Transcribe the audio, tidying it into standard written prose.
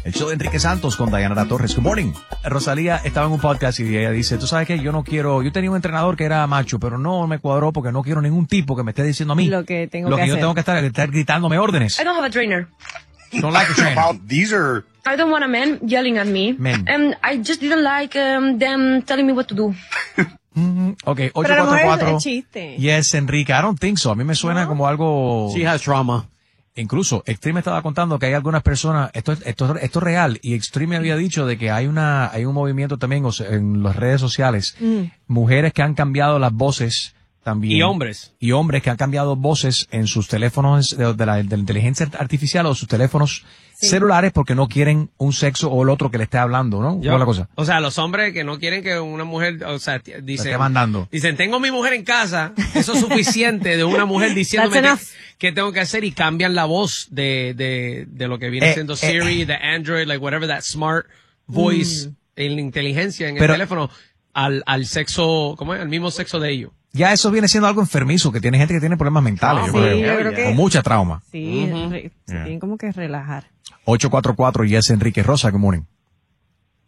El show de Enrique Santos con Dayanara Torres. Good morning. Rosalía estaba en un podcast y ella dice, tú sabes que yo tenía un entrenador que era macho, pero no me cuadró porque no quiero ningún tipo que me esté diciendo a mí lo que yo tengo que estar gritándome órdenes. I don't have a trainer. Don't like a trainer. These are... I don't want a man yelling at me. Men. And I just didn't like them telling me what to do. Okay, Pero a lo mejor 844. es chiste. Yes, Enrique. I don't think so. A mí me suena como algo... She has trauma. Incluso, Extreme estaba contando que hay algunas personas, esto es real, y Extreme había dicho de que hay un movimiento también en las redes sociales, mujeres que han cambiado las voces también. Y hombres. Y hombres que han cambiado voces en sus teléfonos de la inteligencia artificial o sus teléfonos celulares porque no quieren un sexo o el otro que le esté hablando, ¿no? ¿Cómo es la cosa? O sea, los hombres que no quieren que una mujer, o sea, dicen, mandando. Dicen, tengo mi mujer en casa, eso es suficiente de una mujer diciéndome qué tengo que hacer y cambian la voz de lo que viene siendo Siri, de Android, like whatever that smart voice, en la inteligencia en el teléfono, al sexo, ¿cómo es? Al mismo sexo de ellos. Ya eso viene siendo algo enfermizo, que tiene gente que tiene problemas mentales, yo creo que... o mucha trauma. Sí, se tienen como que relajar. 844 Yes, Enrique Rosa, good morning.